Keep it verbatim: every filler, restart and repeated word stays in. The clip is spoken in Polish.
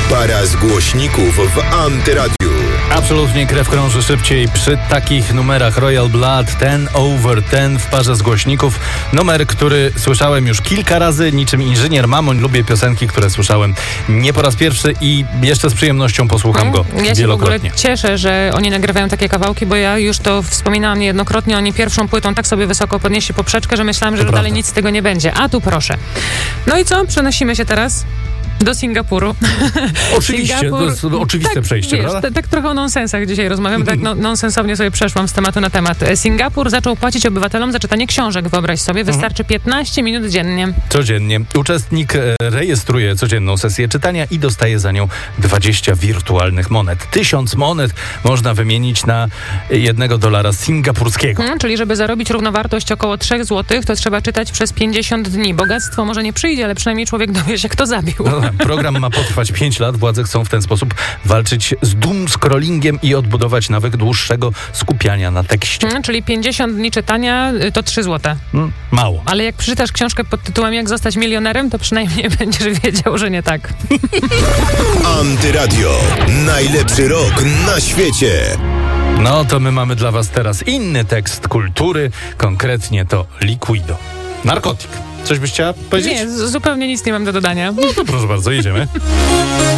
Para z głośników w Antyradiu. Absolutnie krew krąży szybciej przy takich numerach. Royal Blood, ten over ten w parze z głośników. Numer, który słyszałem już kilka razy, niczym inżynier Mamoń. Lubię piosenki, które słyszałem nie po raz pierwszy i jeszcze z przyjemnością posłucham go ja się wielokrotnie. w ogóle cieszę, że oni nagrywają takie kawałki, bo ja już to wspominałam niejednokrotnie. Oni pierwszą płytą tak sobie wysoko podnieśli poprzeczkę, że myślałam, że To dalej prawda. nic z tego nie będzie. A tu proszę. No i co? Przenosimy się teraz do Singapuru. Oczywiście, Singapur, to jest oczywiste tak, przejście, wiesz, prawda? t- tak trochę o nonsensach dzisiaj rozmawiam, tak no, nonsensownie sobie przeszłam z tematu na temat. Singapur zaczął płacić obywatelom za czytanie książek, wyobraź sobie, wystarczy piętnaście minut dziennie. Codziennie. Uczestnik e, rejestruje codzienną sesję czytania i dostaje za nią dwadzieścia wirtualnych monet. Tysiąc monet można wymienić na jednego dolara singapurskiego. Hmm, czyli żeby zarobić równowartość około trzy złote, to trzeba czytać przez pięćdziesiąt dni. Bogactwo może nie przyjdzie, ale przynajmniej człowiek dowie się, kto zabił. No, program ma potrwać pięć lat. Władze chcą w ten sposób walczyć z doom scrollingiem i odbudować nawyk dłuższego skupiania na tekście. Hmm, czyli pięćdziesiąt dni czytania y, to trzy złote. Hmm, mało. Ale jak przeczytasz książkę pod tytułem Jak zostać milionerem, to przynajmniej będziesz wiedział, że nie tak. Antyradio. Najlepszy rok na świecie. No to my mamy dla was teraz inny tekst kultury, konkretnie to Liquido. Narkotyk. Coś byś chciała powiedzieć? Nie, z- zupełnie nic nie mam do dodania. No to proszę bardzo, jedziemy.